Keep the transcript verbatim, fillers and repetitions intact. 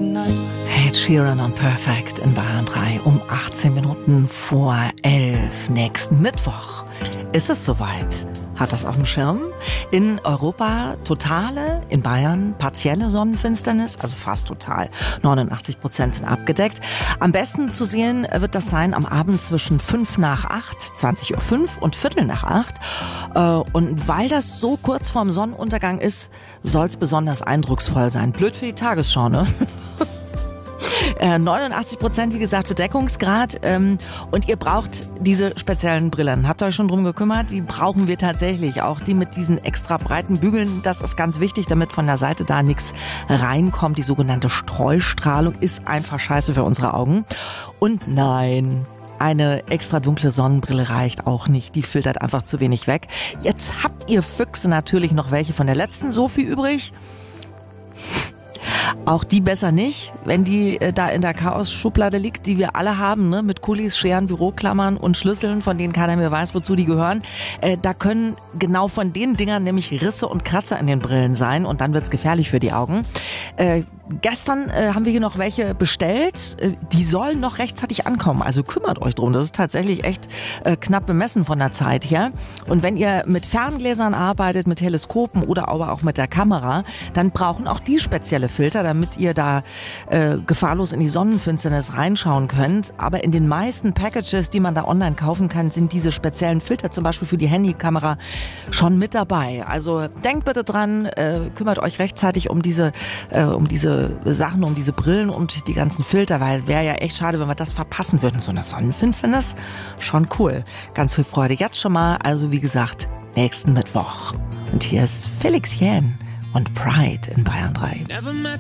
Ed Sheeran und Perfect in Bayern drei um achtzehn Minuten vor elf. Nächsten Mittwoch ist es soweit. Hat das auf dem Schirm? In Europa totale, in Bayern partielle Sonnenfinsternis, also fast total. neunundachtzig Prozent sind abgedeckt. Am besten zu sehen wird das sein am Abend zwischen fünf nach acht, zwanzig Uhr fünf und Viertel nach acht. Und weil das so kurz vorm Sonnenuntergang ist, soll es besonders eindrucksvoll sein. Blöd für die Tagesschau, ne? neunundachtzig Prozent, wie gesagt, Bedeckungsgrad. Ähm, und ihr braucht diese speziellen Brillen. Habt ihr euch schon drum gekümmert? Die brauchen wir tatsächlich. Auch die mit diesen extra breiten Bügeln. Das ist ganz wichtig, damit von der Seite da nichts reinkommt. Die sogenannte Streustrahlung ist einfach scheiße für unsere Augen. Und nein, eine extra dunkle Sonnenbrille reicht auch nicht. Die filtert einfach zu wenig weg. Jetzt habt ihr Füchse natürlich noch welche von der letzten Sophie übrig. Auch die besser nicht, wenn die äh, da in der Chaos-Schublade liegt, die wir alle haben, ne, mit Kulis, Scheren, Büroklammern und Schlüsseln, von denen keiner mehr weiß, wozu die gehören. Äh, da können genau von den Dingern nämlich Risse und Kratzer in den Brillen sein und dann wird's gefährlich für die Augen. Äh, gestern äh, haben wir hier noch welche bestellt. Äh, die sollen noch rechtzeitig ankommen, also kümmert euch drum. Das ist tatsächlich echt äh, knapp bemessen von der Zeit her. Und wenn ihr mit Ferngläsern arbeitet, mit Teleskopen oder aber auch mit der Kamera, dann brauchen auch die spezielle Filter, damit ihr da äh, gefahrlos in die Sonnenfinsternis reinschauen könnt. Aber in den meisten Packages, die man da online kaufen kann, sind diese speziellen Filter, zum Beispiel für die Handykamera, schon mit dabei. Also denkt bitte dran, äh, kümmert euch rechtzeitig um diese, äh, um diese Sachen, um diese Brillen und die ganzen Filter, weil wäre ja echt schade, wenn wir das verpassen würden. So eine Sonnenfinsternis, schon cool. Ganz viel Freude jetzt schon mal. Also wie gesagt, nächsten Mittwoch. Und hier ist Felix Jähn und Pride in Bayern drei.